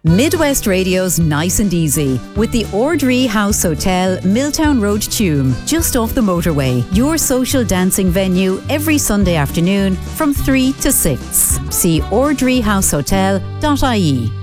Midwest Radio's Nice and Easy with the Ordree House Hotel, Milltown Road, Tuam, just off the motorway. Your social dancing venue every Sunday afternoon from 3 to 6. See ordreehousehotel.ie.